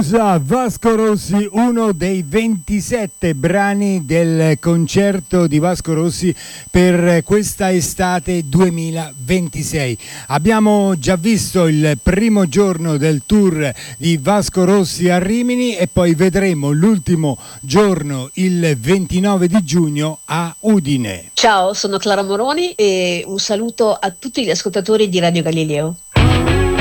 Scusa Vasco Rossi, uno dei 27 brani del concerto di Vasco Rossi per questa estate 2026. Abbiamo già visto il primo giorno del tour di Vasco Rossi a Rimini e poi vedremo l'ultimo giorno, il 29 di giugno, a Udine. Ciao, sono Clara Moroni e un saluto a tutti gli ascoltatori di Radio Galileo.